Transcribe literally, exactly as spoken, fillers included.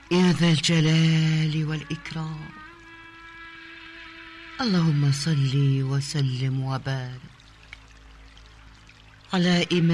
يا ذا الجلال والإكرام. اللهم صل وسلم وبارك على إمام